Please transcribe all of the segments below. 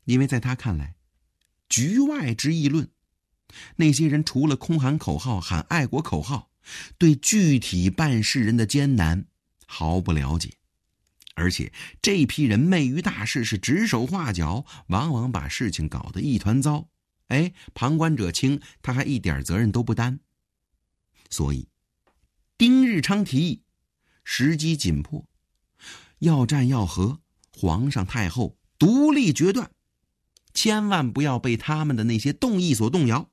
因为在他看来，局外之议论，那些人除了空喊口号喊爱国口号，对具体办事人的艰难毫不了解。而且这批人昧于大事，是指手画脚，往往把事情搞得一团糟。旁观者清，他还一点责任都不担。所以丁日昌提议，时机紧迫，要战要和，皇上太后独立决断，千万不要被他们的那些动议所动摇。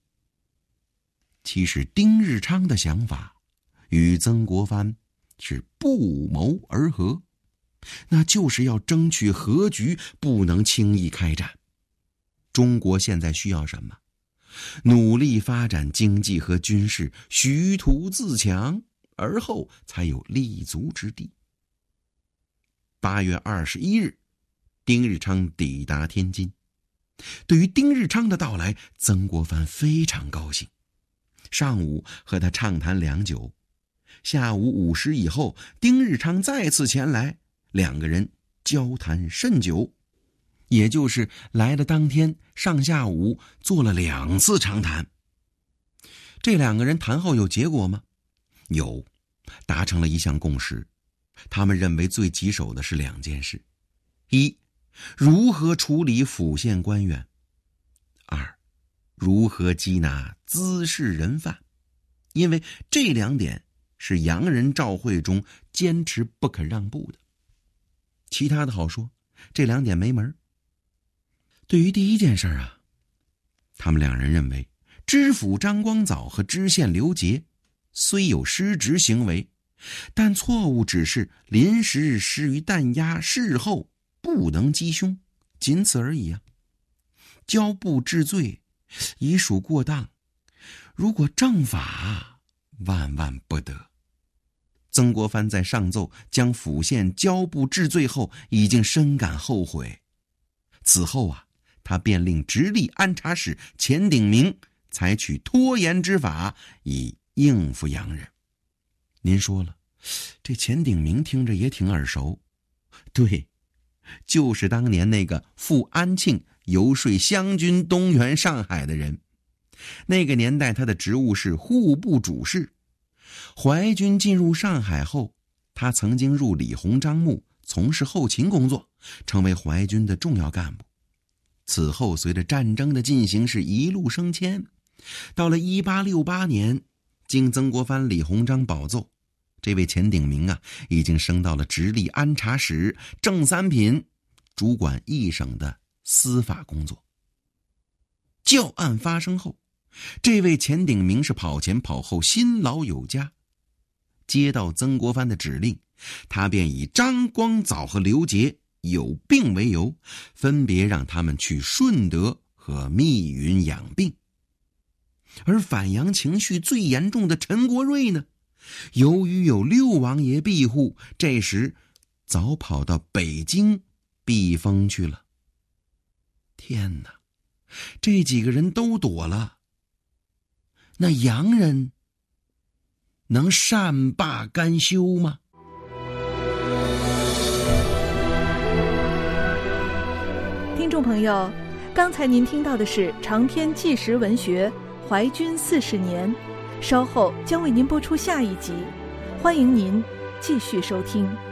其实丁日昌的想法与曾国藩是不谋而合，那就是要争取和局，不能轻易开战。中国现在需要什么？努力发展经济和军事，徐图自强，而后才有立足之地。8月21日，丁日昌抵达天津。对于丁日昌的到来，曾国藩非常高兴。上午和他畅谈良久，下午5时以后，丁日昌再次前来，两个人交谈甚久。也就是来的当天上下午做了2次长谈。这两个人谈后有结果吗？有，达成了一项共识。他们认为最棘手的是2件事：一，如何处理府县官员；二，如何缉拿滋事人犯。因为这2点是洋人照会中坚持不肯让步的。其他的好说，这2点没门。对于第一件事啊，他们2人认为知府张光藻和知县刘杰虽有失职行为，但错误只是临时失于弹压，事后不能缉凶，仅此而已啊。交部治罪已属过当，如果正法，万万不得。曾国藩在上奏将府县交部治罪后，已经深感后悔。此后啊，他便令直隶安察使钱鼎铭采取拖延之法，以应付洋人。您说了，这钱鼎铭听着也挺耳熟。对，就是当年那个赴安庆游说湘军东援上海的人。那个年代他的职务是户部主事。淮军进入上海后，他曾经入李鸿章墓从事后勤工作，成为淮军的重要干部。此后随着战争的进行，是一路升迁。到了1868年，经曾国藩、李鸿章保奏，这位钱鼎铭啊，已经升到了直隶安察使正三品，主管一省的司法工作。教案发生后，这位钱鼎铭是跑前跑后，辛劳有加。接到曾国藩的指令，他便以张光藻和刘杰有病为由，分别让他们去顺德和密云养病。而反洋情绪最严重的陈国瑞呢，由于有6王爷庇护，这时早跑到北京避风去了。天哪，这几个人都躲了，那洋人能善罢甘休吗？ 听众朋友，刚才您听到的是长篇纪实文学《淮军40年》，稍后将为您播出下一集，欢迎您继续收听。